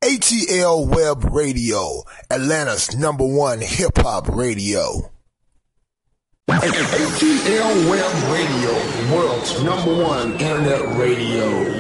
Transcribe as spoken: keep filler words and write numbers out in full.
A T L Web Radio, Atlanta's number one hip-hop radio. A T L Web Radio, world's number one internet radio.